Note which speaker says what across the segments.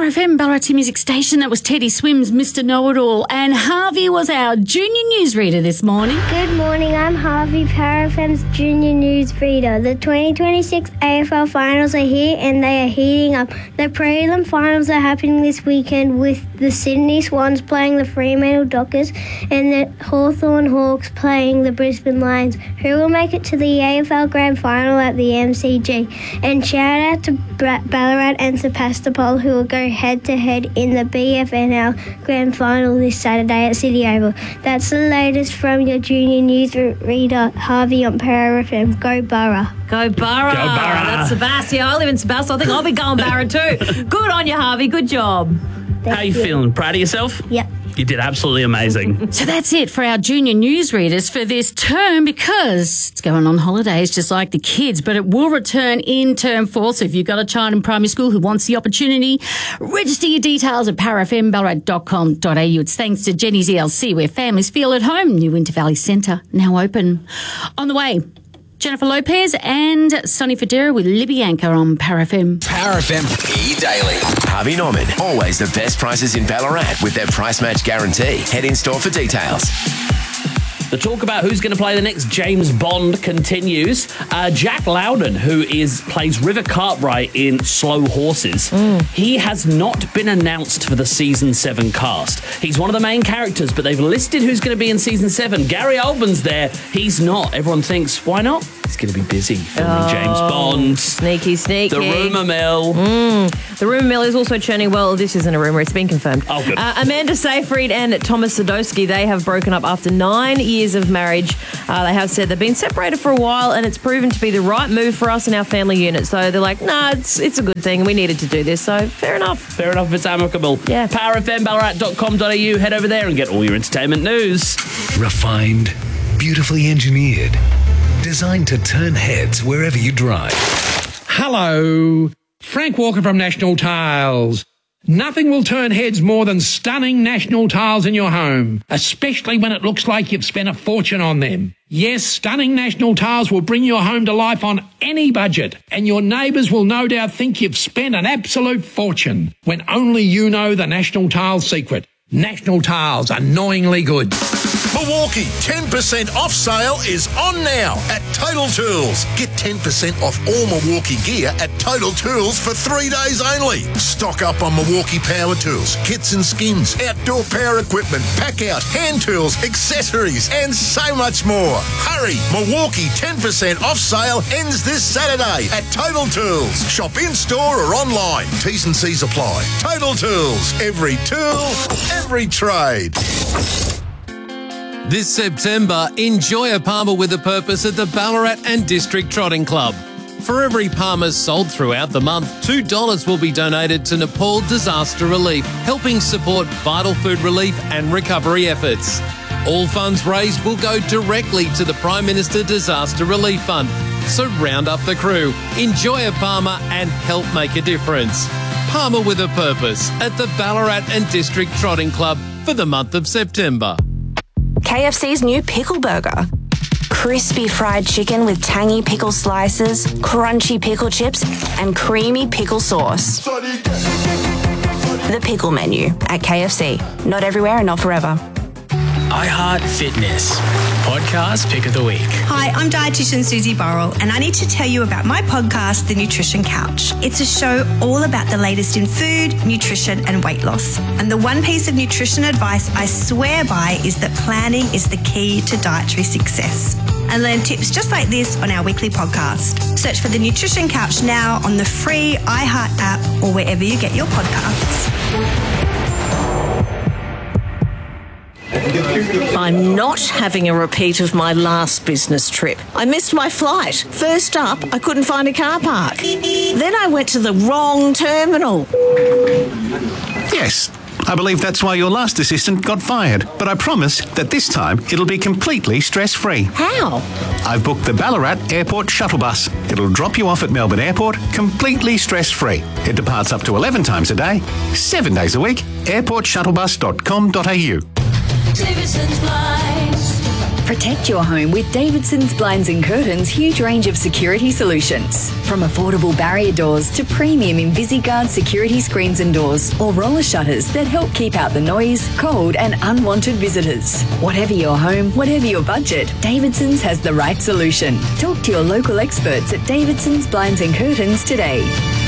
Speaker 1: Power FM, Ballarat Music Station. That was Teddy Swims, Mr. Know-It-All. And Harvey was our junior newsreader this morning.
Speaker 2: Good morning, I'm Harvey, Power FM's junior newsreader. The 2026 AFL finals are here and they are heating up. The prelim finals are happening this weekend with the Sydney Swans playing the Fremantle Dockers and the Hawthorn Hawks playing the Brisbane Lions, who will make it to the AFL Grand Final at the MCG. And shout out to Ballarat and Sebastopol, who will go head-to-head in the BFNL Grand Final this Saturday at City Oval. That's the latest from your junior newsreader, Harvey, on Power FM. Go Borough.
Speaker 1: Go Borough.
Speaker 3: Go Borough.
Speaker 1: That's Sebastopol. I live in Sebastopol. I think I'll be going Borough too. Good on you, Harvey. Good job.
Speaker 3: How you feeling? Proud of yourself?
Speaker 2: Yep.
Speaker 3: You did absolutely amazing.
Speaker 1: So that's it for our junior newsreaders for this term, because it's going on holidays just like the kids, but it will return in term 4. So if you've got a child in primary school who wants the opportunity, register your details at powerfmballarat.com.au. It's thanks to Jenny's ELC, where families feel at home. New Winter Valley Centre, now open. On the way, Jennifer Lopez and Sonny Federa with Libby Anchor on Power FM.
Speaker 4: Power FM E-Daily. Harvey Norman. Always the best prices in Ballarat with their price match guarantee. Head in store for details.
Speaker 3: The talk about who's going to play the next James Bond continues. Jack Loudon, who plays River Cartwright in Slow Horses, he has not been announced for the Season 7 cast. He's one of the main characters, but they've listed who's going to be in Season 7. Gary Oldman's there. He's not. Everyone thinks, why not? He's going to be busy filming James Bond.
Speaker 5: Sneaky.
Speaker 3: The rumour mill.
Speaker 5: The rumour mill is also churning. Well, this isn't a rumour. It's been confirmed.
Speaker 3: Oh, good.
Speaker 5: Amanda Seyfried and Thomas Sadowski, they have broken up after 9 years of marriage. They have said they've been separated for a while and it's proven to be the right move for us and our family unit. So they're like, nah, it's a good thing. We needed to do this. So fair enough.
Speaker 3: Fair enough. It's amicable.
Speaker 5: Yeah.
Speaker 3: PowerFMBallarat.com.au. Head over there and get all your entertainment news.
Speaker 6: Refined, beautifully engineered, designed to turn heads wherever you drive.
Speaker 7: Hello, Frank Walker from National Tiles. Nothing will turn heads more than stunning National Tiles in your home, especially when it looks like you've spent a fortune on them. Yes, stunning National Tiles will bring your home to life on any budget, and your neighbours will no doubt think you've spent an absolute fortune, when only you know the National Tiles secret. National Tiles, annoyingly good.
Speaker 8: Milwaukee 10% off sale is on now at Total Tools. Get 10% off all Milwaukee gear at Total Tools for 3 days only. Stock up on Milwaukee power tools, kits and skins, outdoor power equipment, pack out, hand tools, accessories, and so much more. Hurry! Milwaukee 10% off sale ends this Saturday at Total Tools. Shop in store or online. T's and C's apply. Total Tools. Every tool, every trade.
Speaker 9: This September, enjoy a Palmer with a purpose at the Ballarat and District Trotting Club. For every Palmer sold throughout the month, $2 will be donated to Nepal Disaster Relief, helping support vital food relief and recovery efforts. All funds raised will go directly to the Prime Minister Disaster Relief Fund. So round up the crew, enjoy a Palmer and help make a difference. Palmer with a purpose at the Ballarat and District Trotting Club for the month of September.
Speaker 10: KFC's new pickle burger. Crispy fried chicken with tangy pickle slices, crunchy pickle chips, and creamy pickle sauce. The pickle menu at KFC. Not everywhere and not forever.
Speaker 11: iHeart Fitness. Podcast Pick of the Week.
Speaker 12: Hi, I'm dietitian Susie Burrell, and I need to tell you about my podcast, The Nutrition Couch. It's a show all about the latest in food, nutrition, and weight loss. And the one piece of nutrition advice I swear by is that planning is the key to dietary success. And learn tips just like this on our weekly podcast. Search for The Nutrition Couch now on the free iHeart app or wherever you get your podcasts.
Speaker 13: I'm not having a repeat of my last business trip. I missed my flight. First up, I couldn't find a car park. Then I went to the wrong terminal.
Speaker 14: Yes, I believe that's why your last assistant got fired. But I promise that this time it'll be completely stress-free.
Speaker 13: How?
Speaker 14: I've booked the Ballarat Airport Shuttle Bus. It'll drop you off at Melbourne Airport completely stress-free. It departs up to 11 times a day, 7 days a week. airportshuttlebus.com.au.
Speaker 15: Protect your home with Davidson's Blinds and Curtains' huge range of security solutions. From affordable barrier doors to premium InvisiGuard security screens and doors, or roller shutters that help keep out the noise, cold and unwanted visitors. Whatever your home, whatever your budget, Davidson's has the right solution. Talk to your local experts at Davidson's Blinds and Curtains today.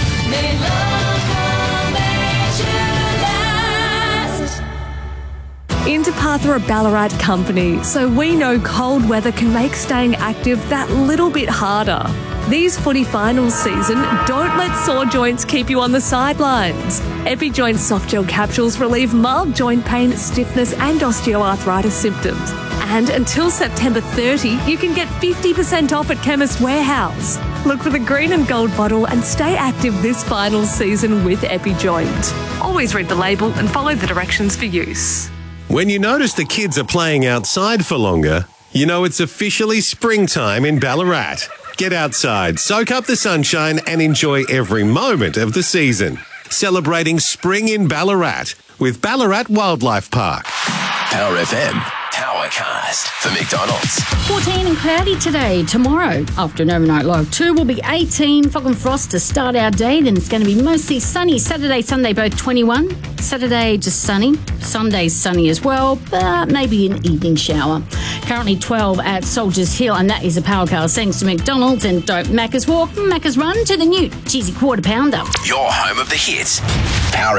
Speaker 16: Interpath are a Ballarat company, so we know cold weather can make staying active that little bit harder. These footy finals season, don't let sore joints keep you on the sidelines. EpiJoint soft gel capsules relieve mild joint pain, stiffness and osteoarthritis symptoms. And until September 30, you can get 50% off at Chemist Warehouse. Look for the green and gold bottle and stay active this finals season with EpiJoint. Always read the label and follow the directions for use.
Speaker 17: When you notice the kids are playing outside for longer, you know it's officially springtime in Ballarat. Get outside, soak up the sunshine and enjoy every moment of the season. Celebrating spring in Ballarat with Ballarat Wildlife Park.
Speaker 4: Power FM, Powercast for McDonald's.
Speaker 1: 14 and cloudy today. Tomorrow, after an overnight low of 2, will be 18. Fog and frost to start our day. Then it's going to be mostly sunny. Saturday, Sunday, both 21. Saturday, just sunny. Sunday's sunny as well, but maybe an evening shower. Currently 12 at Soldiers Hill, and that is a Powercast thanks to McDonald's. And don't Macca's walk, Macca's run to the new cheesy quarter pounder.
Speaker 4: Your home of the hits. Power